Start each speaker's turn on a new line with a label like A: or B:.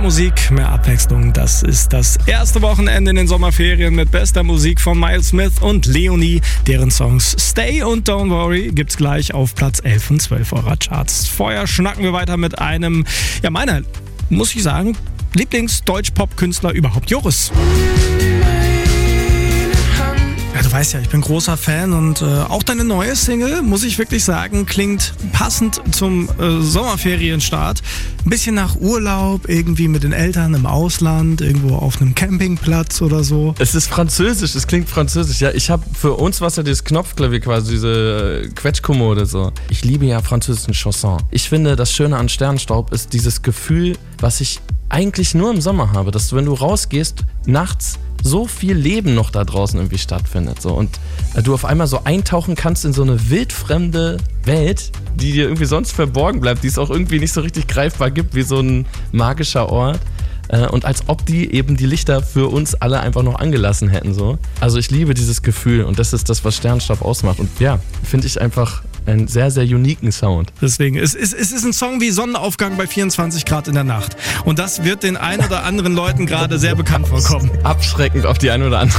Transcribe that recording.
A: Musik, mehr Abwechslung. Das ist das erste Wochenende in den Sommerferien mit bester Musik von Miles Smith und Leonie. Deren Songs Stay und Don't Worry gibt's gleich auf Platz 11 und 12 eurer Charts. Vorher schnacken wir weiter mit einem, meiner, muss ich sagen, Lieblings-Deutsch-Pop-Künstler überhaupt, Joris. Ja, du weißt ja, ich bin großer Fan und auch deine neue Single, muss ich wirklich sagen, klingt passend zum Sommerferienstart. Ein bisschen nach Urlaub, irgendwie mit den Eltern im Ausland, irgendwo auf einem Campingplatz oder so.
B: Es ist französisch, es klingt französisch. Ja, ich habe für uns was ja dieses Knopfklavier quasi, diese Quetschkommode so. Ich liebe ja französischen Chanson. Ich finde, das Schöne an Sternstaub ist dieses Gefühl, was ich eigentlich nur im Sommer habe, dass du, wenn du rausgehst, nachts so viel Leben noch da draußen irgendwie stattfindet. So. Und du auf einmal so eintauchen kannst in so eine wildfremde Welt, die dir irgendwie sonst verborgen bleibt, die es auch irgendwie nicht so richtig greifbar gibt, wie so ein magischer Ort. Und als ob die eben die Lichter für uns alle einfach noch angelassen hätten. So. Also ich liebe dieses Gefühl und das ist das, was Sternstaub ausmacht. Und ja, finde ich einfach einen sehr, sehr uniken Sound.
A: Deswegen, es ist ein Song wie Sonnenaufgang bei 24 Grad in der Nacht. Und das wird den ein oder anderen Leuten gerade sehr bekannt vorkommen.
B: Abschreckend auf die eine oder andere